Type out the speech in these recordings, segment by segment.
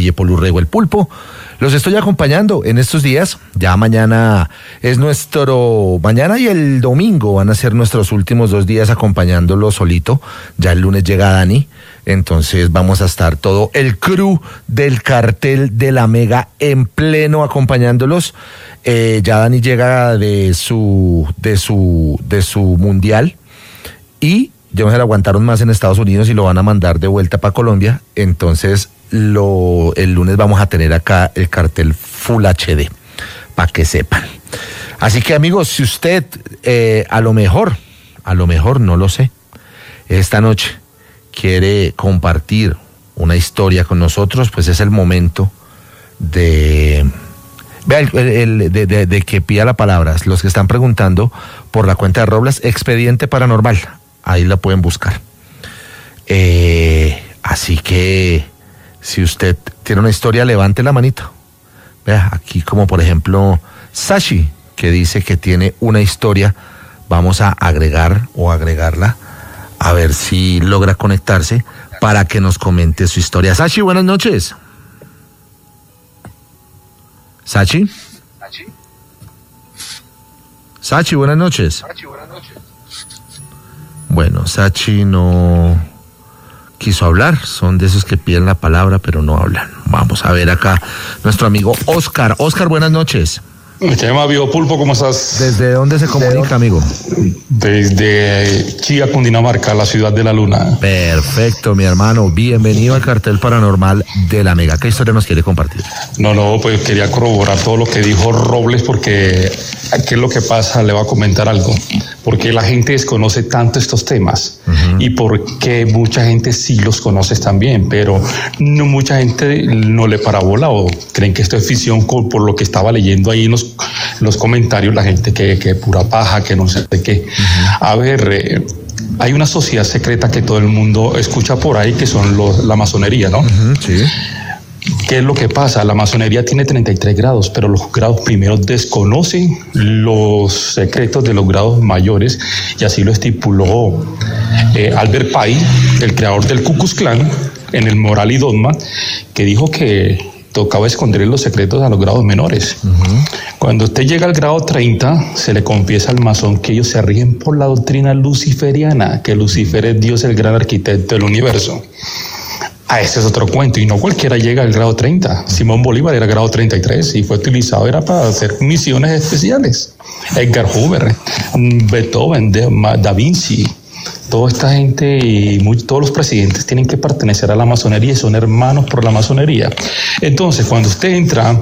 Pille, Polurrego, el Pulpo. Los estoy acompañando en estos días. Ya mañana mañana y el domingo van a ser nuestros últimos 2 días acompañándolo solito. Ya el lunes llega Dani. Entonces vamos a estar todo el crew del cartel de la Mega en pleno acompañándolos. Ya Dani llega de su mundial y ya no se lo aguantaron más en Estados Unidos y lo van a mandar de vuelta para Colombia. Entonces el lunes vamos a tener acá el cartel Full HD, para que sepan. Así que amigos, si usted a lo mejor, no lo sé, esta noche quiere compartir una historia con nosotros, pues es el momento de que pida la palabra. Los que están preguntando por la cuenta de Robles, Expediente Paranormal, ahí la pueden buscar. Así que si usted tiene una historia, levante la manito. Vea, aquí como por ejemplo Sashi, que dice que tiene una historia. Vamos a agregarla, a ver si logra conectarse para que nos comente su historia. Sashi, buenas noches. Sachi, buenas noches. Bueno, Sachi no quiso hablar, son de esos que piden la palabra pero no hablan. Vamos a ver acá nuestro amigo Oscar. Oscar, buenas noches. Me llama Vivo Pulpo, ¿cómo estás? ¿Desde dónde se comunica, amigo? Desde Chía, Cundinamarca, la ciudad de la luna. Perfecto, mi hermano. Bienvenido al cartel paranormal de la Mega. ¿Qué historia nos quiere compartir? No, pues quería corroborar todo lo que dijo Robles, porque ¿qué es lo que pasa? Le voy a comentar algo. Porque la gente desconoce tanto estos temas y porque mucha gente sí los conoce también, pero no mucha gente no le parabola o creen que esto es ficción por lo que estaba leyendo ahí en los comentarios, la gente que pura paja, que no sé de qué. A ver, hay una sociedad secreta que todo el mundo escucha por ahí, que son la masonería, ¿no? Sí. ¿Qué es lo que pasa? La masonería tiene 33 grados, pero los grados primeros desconocen los secretos de los grados mayores, y así lo estipuló Albert Pay, el creador del Ku Klux Klan, en el Moral y Dogma, que dijo que tocaba esconder los secretos a los grados menores. Cuando usted llega al grado 30, se le confiesa al masón que ellos se rigen por la doctrina luciferiana, que Lucifer es Dios, el gran arquitecto del universo. Ese es otro cuento, y no cualquiera llega al grado 30. Simón Bolívar era grado 33 y fue utilizado, era para hacer misiones especiales. Edgar Hoover, Beethoven, Da Vinci, toda esta gente y todos los presidentes tienen que pertenecer a la masonería y son hermanos por la masonería. Entonces, cuando usted entra,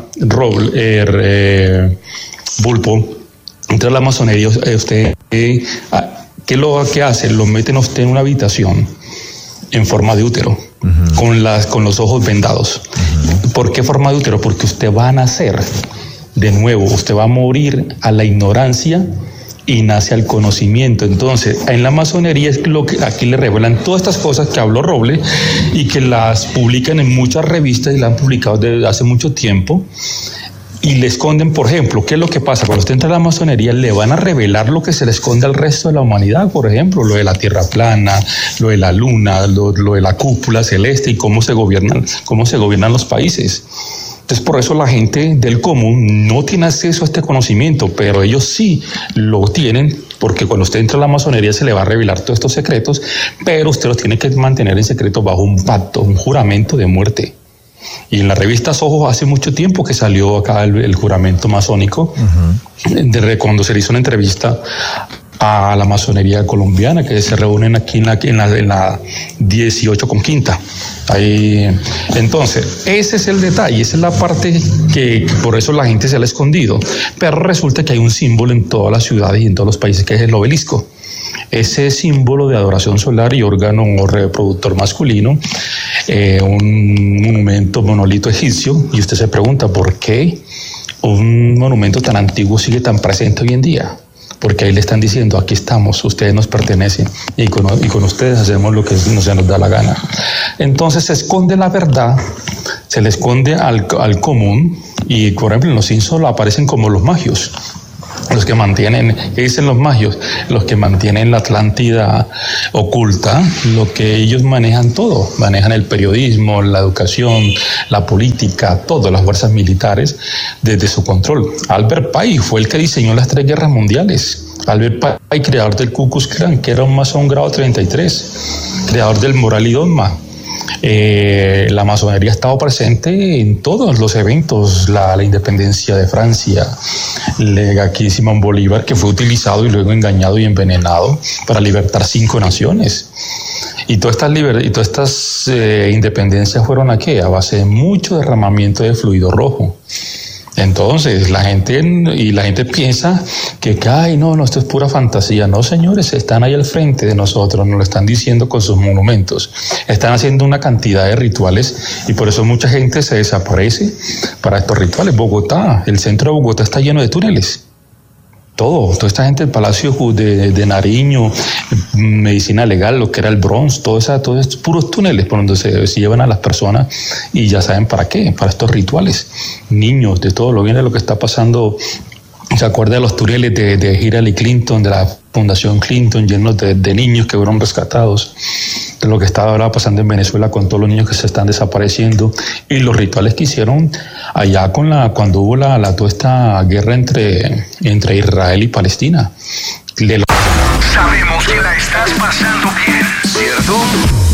Bulpo, entra a la masonería, usted, ¿qué es lo que hace? Lo meten a usted en una habitación en forma de útero, con los ojos vendados. ¿Por qué forma de útero? Porque usted va a nacer de nuevo, usted va a morir a la ignorancia y nace al conocimiento. Entonces, en la masonería es lo que aquí le revelan todas estas cosas que habló Roble y que las publican en muchas revistas y la han publicado desde hace mucho tiempo. Y le esconden, por ejemplo, ¿qué es lo que pasa? Cuando usted entra a la masonería, le van a revelar lo que se le esconde al resto de la humanidad, por ejemplo, lo de la tierra plana, lo de la luna, lo de la cúpula celeste y cómo se gobiernan los países. Entonces, por eso la gente del común no tiene acceso a este conocimiento, pero ellos sí lo tienen, porque cuando usted entra a la masonería se le va a revelar todos estos secretos, pero usted los tiene que mantener en secreto bajo un pacto, un juramento de muerte. Y en la revista Ojos hace mucho tiempo que salió acá el juramento masónico, cuando se le hizo una entrevista a la masonería colombiana, que se reúnen aquí en la 18 con quinta. Ahí, entonces, ese es el detalle, esa es la parte que por eso la gente se la ha escondido. Pero resulta que hay un símbolo en todas las ciudades y en todos los países, que es el obelisco. Ese símbolo de adoración solar y órgano reproductor masculino, un monumento monolito egipcio, y usted se pregunta por qué un monumento tan antiguo sigue tan presente hoy en día. Porque ahí le están diciendo, aquí estamos, ustedes nos pertenecen y con ustedes hacemos lo que se nos da la gana. Entonces se esconde la verdad, se le esconde al común, y por ejemplo en los Simpsons aparecen como los magios. los que mantienen, ¿qué dicen los magios? Los que mantienen la Atlántida oculta, lo que ellos manejan todo, manejan el periodismo, la educación, la política, todas las fuerzas militares desde su control. Albert Pike fue el que diseñó las 3 guerras mundiales. Albert Pike, creador del Ku Klux Klan, que era un masón grado 33, creador del Moral y Dogma. La masonería ha estado presente en todos los eventos, la independencia de Francia, aquí Simón Bolívar, que fue utilizado y luego engañado y envenenado para libertar 5 naciones. Y todas estas independencias fueron ¿a qué? A base de mucho derramamiento de fluido rojo. Entonces la gente piensa que ay, no, esto es pura fantasía. No, señores, están ahí al frente de nosotros, nos lo están diciendo con sus monumentos. Están haciendo una cantidad de rituales y por eso mucha gente se desaparece para estos rituales. Bogotá, el centro de Bogotá está lleno de túneles. Toda esta gente del Palacio de Nariño, medicina legal, lo que era el Bronx, todo estos puros túneles por donde se llevan a las personas y ya saben para qué, para estos rituales. Niños, de todo lo viene lo que está pasando. ¿Se acuerda de los túneles de Hillary Clinton, de la Fundación Clinton, llenos de niños que fueron rescatados? De lo que estaba ahora pasando en Venezuela con todos los niños que se están desapareciendo y los rituales que hicieron allá cuando hubo toda esta guerra entre Israel y Palestina. Sabemos que la estás pasando bien, ¿cierto?